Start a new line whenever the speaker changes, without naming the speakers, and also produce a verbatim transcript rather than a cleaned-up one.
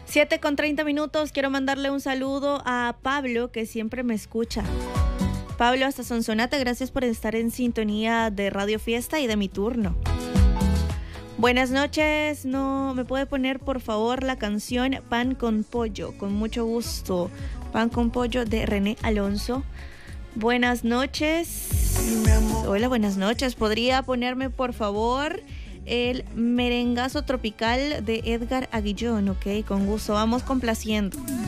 siete con treinta minutos, quiero mandarle un saludo a Pablo, que siempre me escucha. Pablo, hasta Sonsonate, gracias por estar en sintonía de Radio Fiesta y de Mi Turno. Buenas noches, no me puede poner por favor la canción Pan con Pollo, con mucho gusto. Pan con Pollo de René Alonso. Buenas noches. Hola, buenas noches. ¿Podría ponerme por favor el merengazo tropical de Edgar Aguillón? Ok, con gusto, vamos complaciendo.